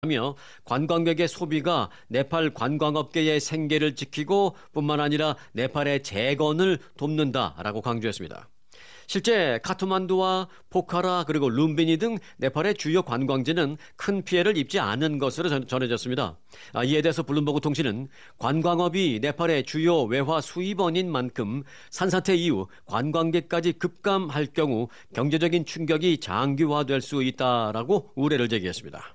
하며 관광객의 소비가 네팔 관광업계의 생계를 지키고 뿐만 아니라 네팔의 재건을 돕는다라고 강조했습니다. 실제 카트만두와 포카라 그리고 룸비니 등 네팔의 주요 관광지는 큰 피해를 입지 않은 것으로 전해졌습니다. 이에 대해서 블룸버그 통신은 관광업이 네팔의 주요 외화 수입원인 만큼 산사태 이후 관광객까지 급감할 경우 경제적인 충격이 장기화될 수 있다라고 우려를 제기했습니다.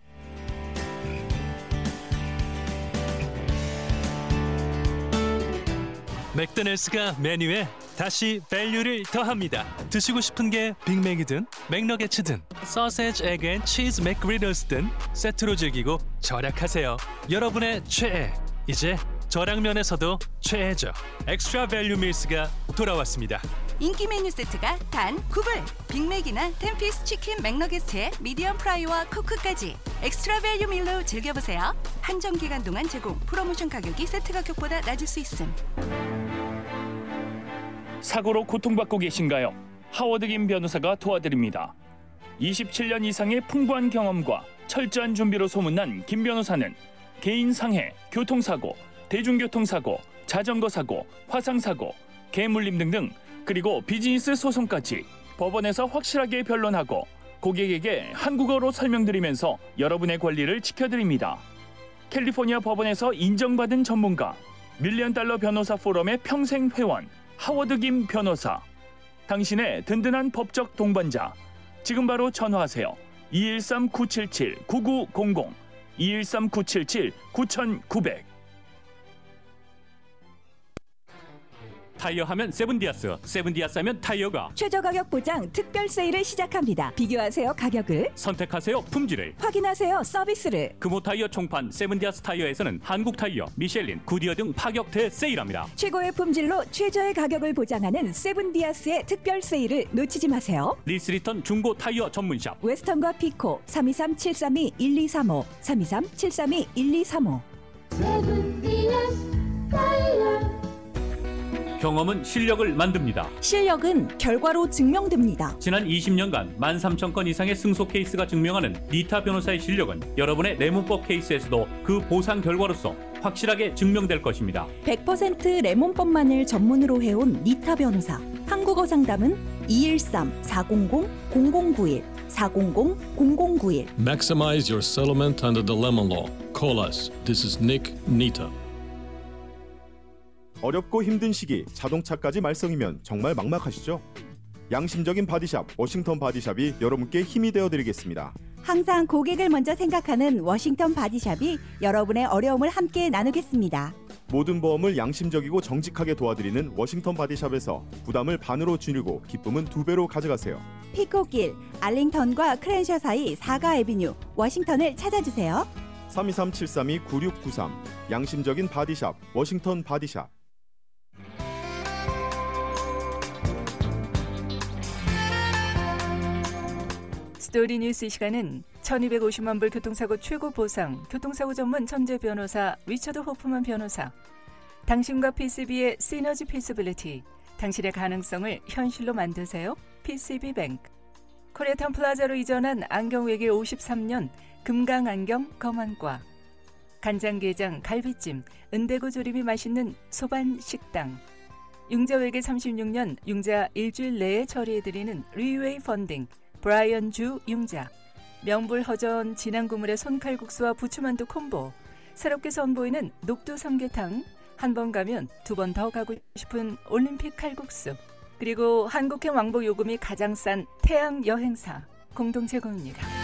맥도날드가 메뉴에 다시 밸류를 더합니다. 드시고 싶은 게 빅맥이든 맥너게츠든 소세지, 에그 앤 치즈 맥그리들스든 세트로 즐기고 절약하세요. 여러분의 최애, 이제 저량면에서도 최애죠. 엑스트라 밸류 밀스가 돌아왔습니다. 인기 메뉴 세트가 단 9불. 빅맥이나 10피스 치킨 맥너게츠에 미디엄 프라이와 코크까지 엑스트라 밸류 밀로 즐겨보세요. 한정 기간 동안 제공. 프로모션 가격이 세트 가격보다 낮을 수 있음. 사고로 고통받고 계신가요? 하워드 김 변호사가 도와드립니다. 27년 이상의 풍부한 경험과 철저한 준비로 소문난 김 변호사는 개인 상해, 교통사고, 대중교통사고, 자전거 사고, 화상사고, 개물림 등등 그리고 비즈니스 소송까지 법원에서 확실하게 변론하고 고객에게 한국어로 설명드리면서 여러분의 권리를 지켜드립니다. 캘리포니아 법원에서 인정받은 전문가, $1,000,000 변호사 포럼의 평생 회원 하워드 김 변호사. 당신의 든든한 법적 동반자. 지금 바로 전화하세요. 213-977-9900 213-977-9900. 타이어 하면 세븐디아스, 세븐디아스 하면 타이어가 최저 가격 보장 특별 세일을 시작합니다. 비교하세요 가격을, 선택하세요 품질을, 확인하세요 서비스를. 금호 타이어 총판 세븐디아스 타이어에서는 한국 타이어, 미셸린, 구디어 등 파격 대세일합니다. 최고의 품질로 최저의 가격을 보장하는 세븐디아스의 특별 세일을 놓치지 마세요. 리스리턴 중고 타이어 전문샵 웨스턴과 피코 323-732-1235 323-732-1235. 세븐디아스 타이어. 경험은 실력을 만듭니다. 실력은 결과로 증명됩니다. 지난 20년간 13,000건 이상의 승소 케이스가 증명하는 니타 변호사의 실력은 여러분의 레몬법 케이스에서도 그 보상 결과로서 확실하게 증명될 것입니다. 100% 레몬법만을 전문으로 해온 니타 변호사. 한국어 상담은 213-400-0091 400-0091. Maximize your settlement under the lemon law. Call us. This is Nick Nita. 어렵고 힘든 시기 자동차까지 말썽이면 정말 막막하시죠? 양심적인 바디샵 워싱턴 바디샵이 여러분께 힘이 되어드리겠습니다. 항상 고객을 먼저 생각하는 워싱턴 바디샵이 여러분의 어려움을 함께 나누겠습니다. 모든 보험을 양심적이고 정직하게 도와드리는 워싱턴 바디샵에서 부담을 반으로 줄이고 기쁨은 2배로 가져가세요. 피코길, 알링턴과 크랜셔 사이 4가 애비뉴 워싱턴을 찾아주세요. 323-732-9693 양심적인 바디샵 워싱턴 바디샵. 스토리 뉴스 이 시간은 1250만 불 교통사고 최고 보상, 교통사고 전문 천재 변호사 리처드 호프만 변호사, 당신과 PCB의 시너지 피서빌리티, 당신의 가능성을 현실로 만드세요. PCB뱅크, 코리아타운 플라자로 이전한 안경외길 53년 금강안경 검안과, 간장게장, 갈비찜, 은대구 조림이 맛있는 소반식당, 융자외길 36년 융자 일주일 내에 처리해드리는 리웨이 펀딩, 브라이언 주 융자, 명불허전 진한국물의 손칼국수와 부추만두 콤보, 새롭게 선보이는 녹두 삼계탕, 한 번 가면 2번 더 가고 싶은 올림픽 칼국수, 그리고 한국행 왕복 요금이 가장 싼 태양 여행사 공동 제공입니다.